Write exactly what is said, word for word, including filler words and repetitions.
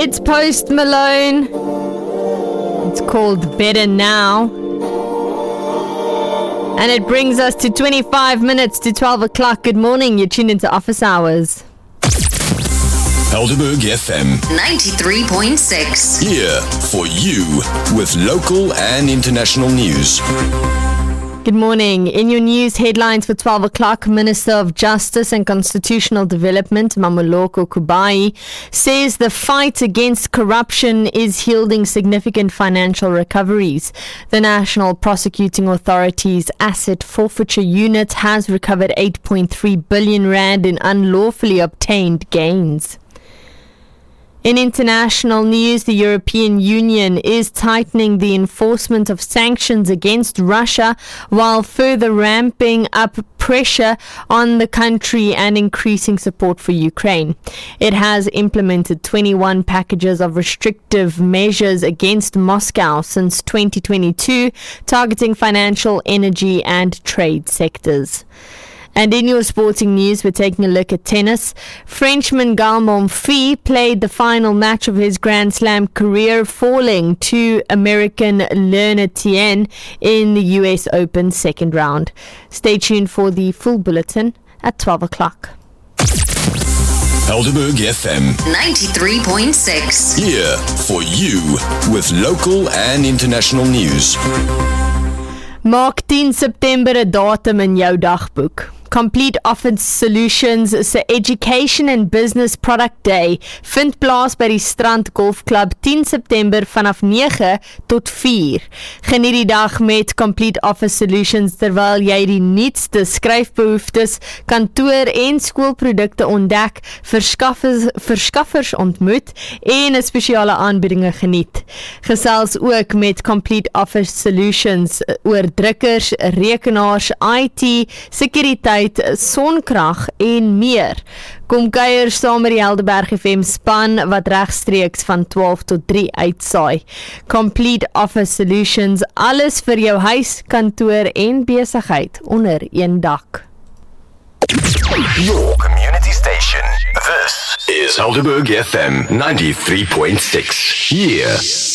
It's Post Malone. It's called Better Now. And it brings us to twenty-five minutes to twelve o'clock. Good morning. You're tuned into Office Hours. Helderberg F M ninety-three point six. Here for you with local and international news. Good morning. In your news headlines for twelve o'clock, Minister of Justice and Constitutional Development, Mamoloko Kubai, says the fight against corruption is yielding significant financial recoveries. The National Prosecuting Authority's Asset Forfeiture Unit has recovered eight point three billion rand in unlawfully obtained gains. In international news, the European Union is tightening the enforcement of sanctions against Russia while further ramping up pressure on the country and increasing support for Ukraine. It has implemented twenty-one packages of restrictive measures against Moscow since twenty twenty-two, targeting financial, energy and trade sectors. And in your sporting news, we're taking a look at tennis. Frenchman Gael Monfils played the final match of his Grand Slam career, falling to American Le Nathan in the U S Open second round. Stay tuned for the full bulletin at twelve o'clock. Helderberg F M ninety-three point six. Here for you with local and international news. Maak ten September 'n datum in jou dagboek. Complete Office Solutions se Education and Business Product Day vind plaas by die Strand Golf Club ten September vanaf nege tot vier. Geniet die dag met Complete Office Solutions terwyl jy die nuutste skryfbehoeftes, kantoor en skoolprodukte ontdek, verskaffers, verskaffers ontmoet en 'n spesiale aanbiedinge geniet. Gesels ook met Complete Office Solutions oor drukkers, rekenaars, I T, sekuriteit, sonkrag en meer. Kom kuier saam met die Helderberg F M span wat regstreeks van twaalf tot drie uitsaai. Complete Office Solutions, alles vir jou huis, kantoor en besigheid onder een dak. Your community station. This is Helderberg F M ninety-three point six. Here